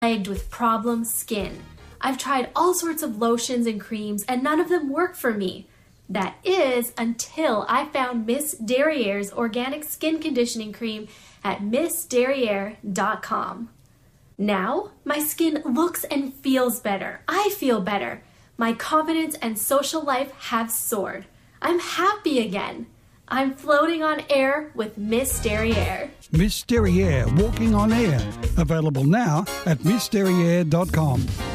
Plagued with problem skin. I've tried all sorts of lotions and creams and none of them work for me. That is until I found Miss Derriere's organic skin conditioning cream at missderriere.com. Now, my skin looks and feels better. I feel better. My confidence and social life have soared. I'm happy again. I'm floating on air with Miss Derriere. Miss Derriere, walking on air. Available now at missderriere.com.